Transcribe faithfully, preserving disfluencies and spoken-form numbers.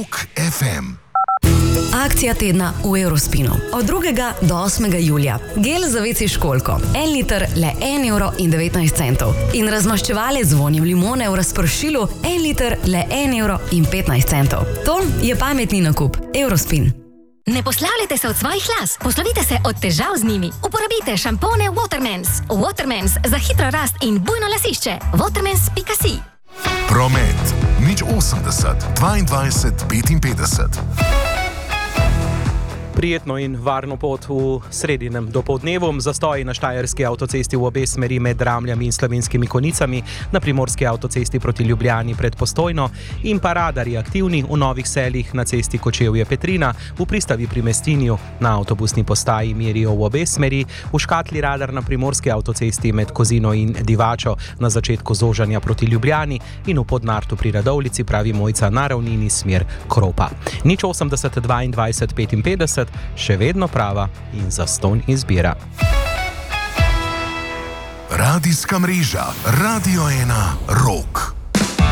Rock ef em. Akcija tedna v Eurospinu. Od drugega do osmega julija. Gel za veci školjko. En liter le en evro in devetnajst centov. In razmaščevalec z vonjem limone v razpršilu. En liter le en evro in petnajst centov. To je pametni nakup. Eurospin. Ne poslavljajte se od svojih las, poslovite se od težav z njimi. Uporabite šampone Watermans. Watermans za hitro rast in bujno lasišče. watermans pika si. Promet. Nič osemdeset, dvaindvajset, petinpetdeset. Prijetno in varno pot v sredinem dopoldnevu. Zastoji na štajerski avtocesti v obe smeri med Ramljami in Slovenskimi Konjicami, na primorski avtocesti proti Ljubljani pred Postojno in pa radarji aktivni v Novih Seljih na cesti Kočevje-Petrina, v pristavi pri Mestinju na avtobusni postaji merijo v obe smeri, v škatli radar na primorski avtocesti med Kozino in Divačo na začetku zožanja proti Ljubljani in v Podnartu pri Radovljici, pravi Mojca, na ravnini smer Kropa. Nič osemdeset, dvaindvajset, petinpetdeset, še vedno prava in zastonj izbira. Radijska mreža Radio ena Rock.